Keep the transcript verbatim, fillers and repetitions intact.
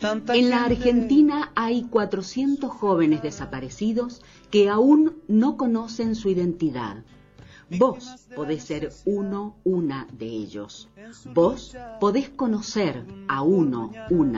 En la Argentina hay cuatrocientos jóvenes desaparecidos que aún no conocen su identidad. Vos podés ser uno, una de ellos. Vos podés conocer a uno, una